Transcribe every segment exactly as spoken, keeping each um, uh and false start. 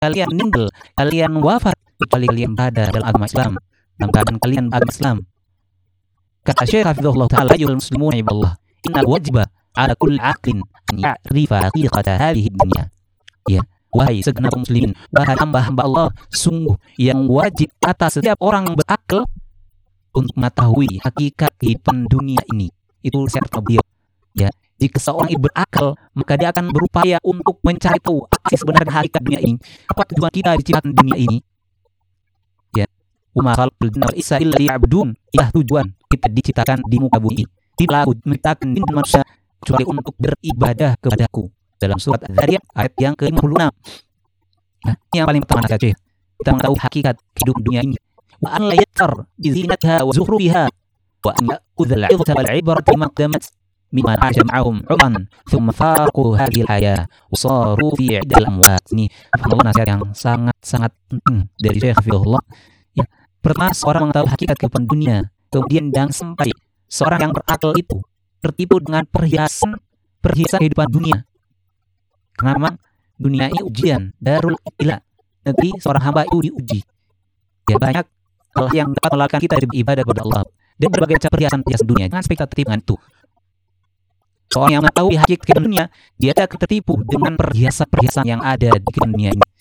kalian meninggal, kalian wafat, kecuali kalian berada dalam agama Islam, dalam keadaan kalian agama Islam. Kata Syekh Hafizahullah Ta'ala, ayyuhal muslimuna ibadallah, innal wajiba ala kulli aqlin an ya'rifa haqiqata hadhihi dunya. Ya, wahai segenap muslimin, wahai hamba-hamba Allah, sungguh yang wajib atas setiap orang yang berakal untuk mengetahui hakikat kehidupan dunia ini. Itu kata beliau. Ya, jika seorang itu berakal, maka dia akan berupaya untuk mencari tahu apa sih sebenarnya hakikat dunia ini, apa tujuan kita diciptakan dunia ini. Ya, wa ma khalaqul jinna wal insa illa liya'budun. Itulah tujuan kita diciptakan di muka bumi. Tidak aku menciptakan jin dan manusia kecuali untuk beribadah kepadaku. Dalam surat Az-Zariyat ayat yang ke lima puluh enam. Nah, ini yang paling pertama saja. Kita mengetahui hakikat kehidupan dunia ini. Wa an la yattar bi zinatiha wa zukhrufiha wa an ya'khudha al-'idhata wal 'ibrata bima qaddamat mimma 'asha ma'ahum 'umran thumma faraqu hadhihi al-hayah wa saru fi 'idal amwat. Ini nasihat yang sangat-sangat penting dari Syekh Hafizahullah. Ya, pertama seorang mengetahui hakikat kehidupan dunia, kemudian jangan sampai seorang yang berakal itu tertipu dengan perhiasan perhiasan kehidupan dunia. Karena memang dunia ini ujian, darul ibtila. Nanti seorang hamba itu diuji. Ya, banyak hal yang dapat melakukan kita beribadah kepada Allah dan berbagai macam perhiasan-perhiasan dunia. Jangan sampai kita tertipu dengan itu. Seorang yang mengetahui hakikat kehidupan dunia, dia akan tertipu dengan perhiasan-perhiasan yang ada di kehidupan dunia ini.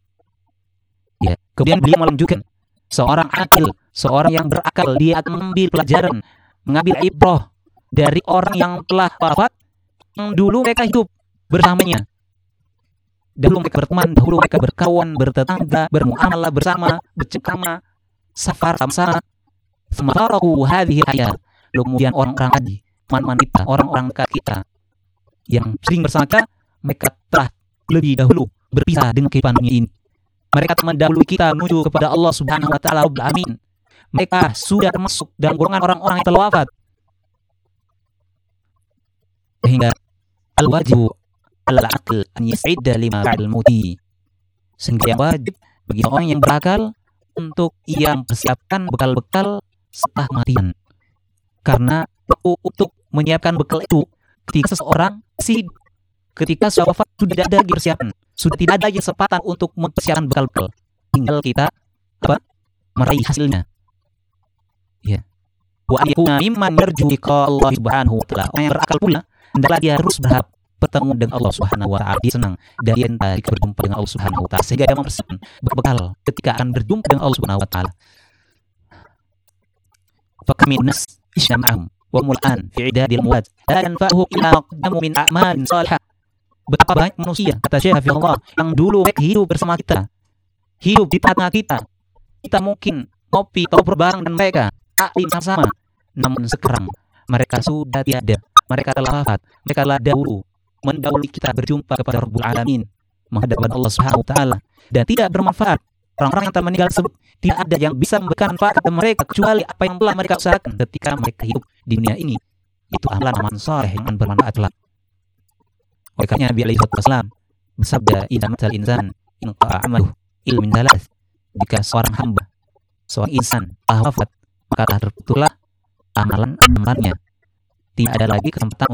Ya, kemudian beliau menunjukkan seorang akil, seorang yang berakal, dia akan mengambil pelajaran, mengambil ibrah dari orang yang telah wafat, yang dulu mereka hidup bersamanya. Dahulu mereka berteman, dahulu mereka berkawan, bertetangga, bermuamalah bersama, bercengkrama, safar sama-sama. Semaraku hadhihi hayat. Kemudian orang-orang tadi, teman-teman kita, orang-orang dekat kita yang sering bersama kita, mereka telah lebih dahulu berpisah dengan kehidupan dunia ini. Mereka telah mendahului kita menuju kepada Allah Subhanahu wa taala. Amin. Mereka sudah termasuk dalam golongan orang-orang yang telah wafat. Sehingga al-wajibu al-aql an yas'idda lima ba'dal mauti. Sehingga yang wajib bagi orang yang berakal untuk ia mempersiapkan bekal-bekal setelah kematian. Karena untuk menyiapkan bekal itu ketika seseorang masih ketika sudah wafat sudah tidak ada lagi persiapan, sudah tidak ada lagi kesempatan untuk mempersiapkan bekal-bekal. Tinggal kita apa? Meraih hasilnya. Ya. Wa yakuna mimman yarju liqa Allah Subhanahu wa taala. Orang yang berakal pula hendaklah dia terus berharap bertemu dengan Allah Subhanahu wa taala. Dia senang dan dia entah berjumpa dengan Allah Subhanahu wa taala sehingga dia mempersiapkan bekal ketika akan berjumpa dengan Allah Subhanahu wa taala. Fa kam min nas ishama'hum wa mul'an fi 'idadil amwat la yanfa'uhu illa qaddamu min a'malin salihah. Betapa banyak manusia, kata Syekh Hafizahullah, yang dulu hidup bersama kita, hidup di tengah kita, kita mungkin ngopi atau berbareng dengan mereka, taklim sama-sama, namun sekarang mereka sudah tiada, mereka telah wafat, mereka telah dahulu mendahului kita berjumpa kepada Rabbul Alamin, menghadap Allah Subhanahu wa taala, dan tidak bermanfaat. Orang-orang yang telah meninggal tersebut tidak ada yang bisa memberikan manfaat kepada mereka kecuali apa yang telah mereka usahakan ketika mereka hidup di dunia ini. Itu amalan-amalan saleh yang bermanfaat kelak. Oleh karena Nabi alaihi wasallam bersabda, "Idza matal insan inqa'a 'amaluhu illa min thalath." Jika seorang hamba, seorang insan telah wafat, maka terputullah amalan-amalannya. Tidak ada lagi kesempatan